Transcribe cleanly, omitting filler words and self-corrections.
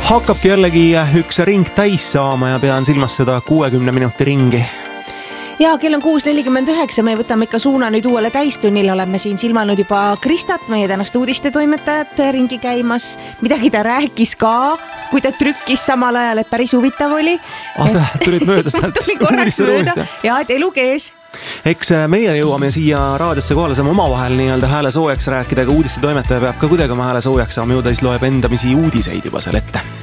Hakkabki jällegi üks ring täis saama ja pean silmas seda 60 minuti ringi. Ja kell on 6.49, me võtame ikka suuna nüüd uuele täistunnile, oleme siin silmanud juba Kristat, meie tänast uudistetoimetajat ringi käimas. Midagi ta rääkis ka, kui ta trükkis samal ajal, et päris huvitav oli. Sa tulid mööda sealt uudiste. Ja, et elu kees. Eks meie jõuame siia raadiosse kohale, saame omavahel nii-öelda hääle soojaks rääkida, aga uudistetoimetaja peab ka kuidagi oma hääle soojaks saama, ju ta siis loeb endamisi uudiseid juba seal ette.